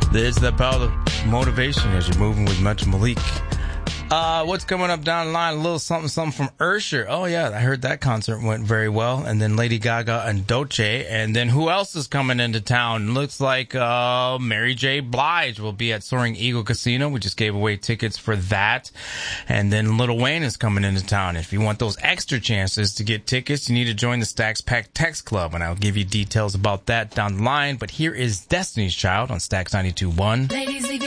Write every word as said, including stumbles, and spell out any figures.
There's the power of motivation as you're moving with Metro Malik. Uh, what's coming up down the line? A little something, something from Usher. Oh, yeah, I heard that concert went very well. And then Lady Gaga and Doce. And then who else is coming into town? Looks like uh, Mary J. Blige will be at Soaring Eagle Casino. We just gave away tickets for that. And then Lil Wayne is coming into town. If you want those extra chances to get tickets, you need to join the Stacks Pack Text Club. And I'll give you details about that down the line. But here is Destiny's Child on Stacks ninety-two point one. Ladies,